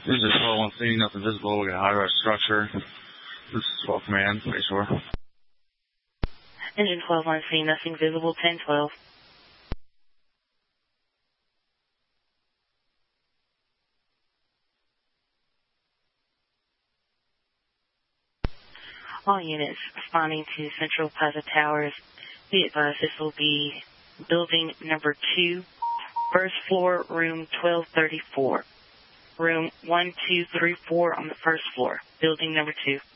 This is 12-1C, nothing visible. We got a high-rise structure. This is 12 command, make sure. Engine 12-1C, nothing visible, 10-12. All units responding to Central Plaza Towers, be advised this will be building number 2, first floor, room 1234. Room 1234 on the first floor, building number 2.